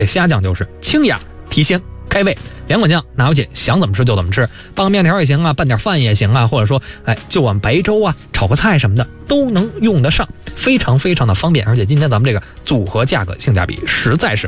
虾酱就是清雅提鲜开胃，两管酱拿回去想怎么吃就怎么吃，拌个面条也行啊，拌点饭也行啊，或者说就碗白粥啊，炒个菜什么的都能用得上，非常非常的方便。而且今天咱们这个组合价格性价比实在是